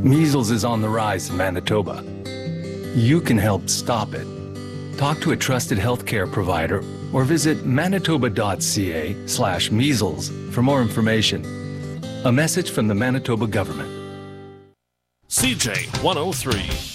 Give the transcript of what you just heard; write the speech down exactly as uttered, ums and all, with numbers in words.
Measles is on the rise in Manitoba. You can help stop it. Talk to a trusted healthcare provider or visit manitoba.ca slash measles for more information. A message from the Manitoba government. C J one oh three.